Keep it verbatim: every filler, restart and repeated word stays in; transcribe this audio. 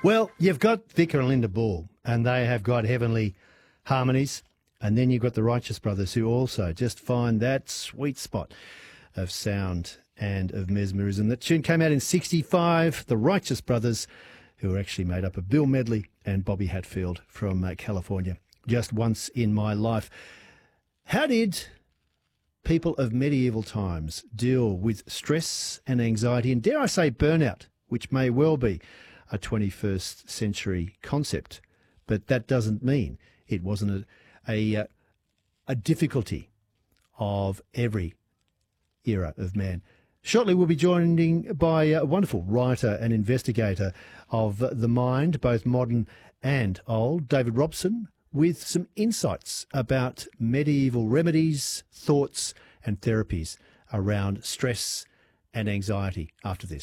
Well, you've got Vicar and Linda Ball, and they have got heavenly harmonies. And then you've got the Righteous Brothers, who also just find that sweet spot of sound and of mesmerism. That tune came out in sixty-five. The Righteous Brothers, who are actually made up of Bill Medley and Bobby Hatfield from uh, California. Just Once in My Life. How did people of medieval times deal with stress and anxiety, and dare I say burnout, which may well be a twenty-first century concept, but that doesn't mean it wasn't a, a, a difficulty of every era of man. Shortly we'll be joined by a wonderful writer and investigator of the mind, both modern and old, David Robson, with some insights about medieval remedies, thoughts and therapies around stress and anxiety after this.